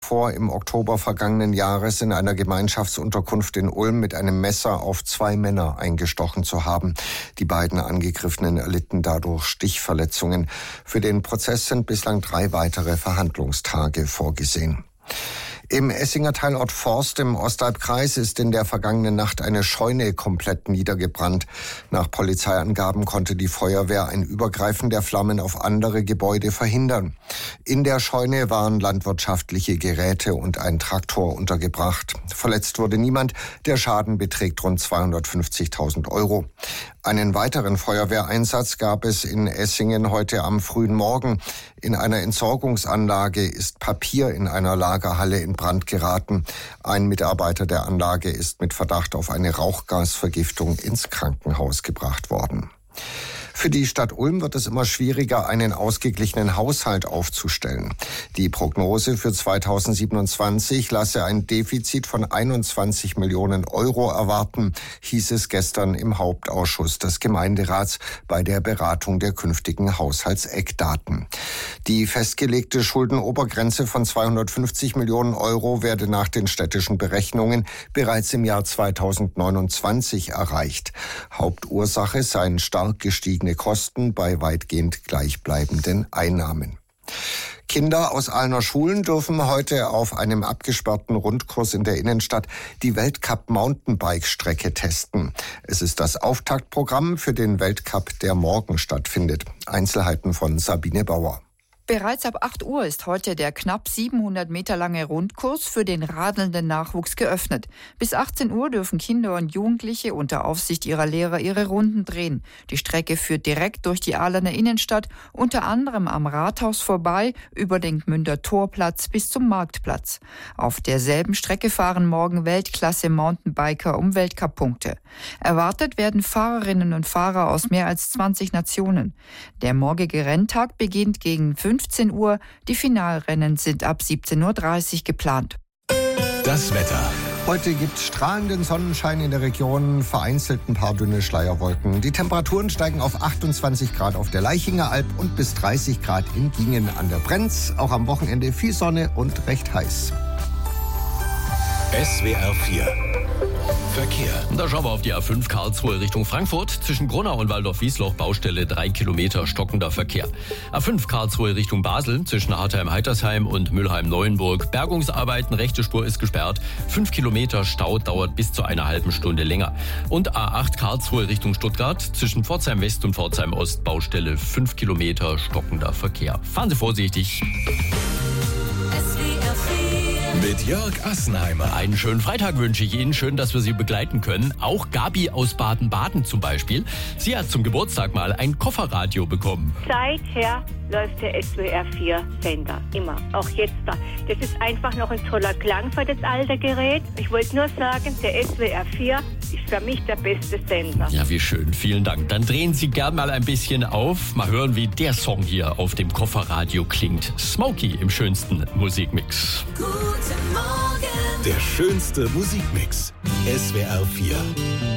vor, im Oktober vergangenen Jahres in einer Gemeinschaftsunterkunft in Ulm mit einem Messer auf 2 Männer eingestochen zu haben. Die beiden Angegriffenen erlitten dadurch Stichverletzungen. Für den Prozess sind bislang 3 weitere Verhandlungstage vorgesehen. Im Essinger Teilort Forst im Ostalbkreis ist in der vergangenen Nacht eine Scheune komplett niedergebrannt. Nach Polizeiangaben konnte die Feuerwehr ein Übergreifen der Flammen auf andere Gebäude verhindern. In der Scheune waren landwirtschaftliche Geräte und ein Traktor untergebracht. Verletzt wurde niemand. Der Schaden beträgt rund 250.000 €. Einen weiteren Feuerwehreinsatz gab es in Essingen heute am frühen Morgen. In einer Entsorgungsanlage ist Papier in einer Lagerhalle in Brand geraten. Ein Mitarbeiter der Anlage ist mit Verdacht auf eine Rauchgasvergiftung ins Krankenhaus gebracht worden. Für die Stadt Ulm wird es immer schwieriger, einen ausgeglichenen Haushalt aufzustellen. Die Prognose für 2027 lasse ein Defizit von 21 Millionen € erwarten, hieß es gestern im Hauptausschuss des Gemeinderats bei der Beratung der künftigen Haushaltseckdaten. Die festgelegte Schuldenobergrenze von 250 Millionen € werde nach den städtischen Berechnungen bereits im Jahr 2029 erreicht. Hauptursache seien stark gestiegene Kosten bei weitgehend gleichbleibenden Einnahmen. Kinder aus Ahlner Schulen dürfen heute auf einem abgesperrten Rundkurs in der Innenstadt die Weltcup-Mountainbike-Strecke testen. Es ist das Auftaktprogramm für den Weltcup, der morgen stattfindet. Einzelheiten von Sabine Bauer. Bereits ab 8 Uhr ist heute der knapp 700 Meter lange Rundkurs für den radelnden Nachwuchs geöffnet. Bis 18 Uhr dürfen Kinder und Jugendliche unter Aufsicht ihrer Lehrer ihre Runden drehen. Die Strecke führt direkt durch die Ahlener Innenstadt, unter anderem am Rathaus vorbei, über den Gmünder Torplatz bis zum Marktplatz. Auf derselben Strecke fahren morgen Weltklasse-Mountainbiker um Weltcup-Punkte. Erwartet werden Fahrerinnen und Fahrer aus mehr als 20 Nationen. Der morgige Renntag beginnt gegen 15 Uhr. Die Finalrennen sind ab 17:30 Uhr geplant. Das Wetter. Heute gibt es strahlenden Sonnenschein in der Region, vereinzelt ein paar dünne Schleierwolken. Die Temperaturen steigen auf 28 Grad auf der Laichinger Alb und bis 30 Grad in Gingen an der Brenz. Auch am Wochenende viel Sonne und recht heiß. SWR 4 Verkehr. Da schauen wir auf die A5 Karlsruhe Richtung Frankfurt. Zwischen Gronau und Waldorf-Wiesloch Baustelle 3 Kilometer stockender Verkehr. A5 Karlsruhe Richtung Basel zwischen Hartheim-Heitersheim und Mülheim-Neuenburg. Bergungsarbeiten, rechte Spur ist gesperrt. 5 Kilometer Stau dauert bis zu einer halben Stunde länger. Und A8 Karlsruhe Richtung Stuttgart zwischen Pforzheim West und Pforzheim Ost Baustelle 5 Kilometer stockender Verkehr. Fahren Sie vorsichtig. Mit Jörg Assenheimer. Einen schönen Freitag wünsche ich Ihnen. Schön, dass wir Sie begleiten können. Auch Gabi aus Baden-Baden zum Beispiel. Sie hat zum Geburtstag mal ein Kofferradio bekommen. Seither läuft der SWR 4 Sender. Immer. Auch jetzt da. Das ist einfach noch ein toller Klang für das alte Gerät. Ich wollte nur sagen, der SWR 4 ist für mich der beste Sender. Ja, wie schön. Vielen Dank. Dann drehen Sie gern mal ein bisschen auf. Mal hören, wie der Song hier auf dem Kofferradio klingt. Smokey im schönsten Musikmix. Der schönste Musikmix. SWR 4.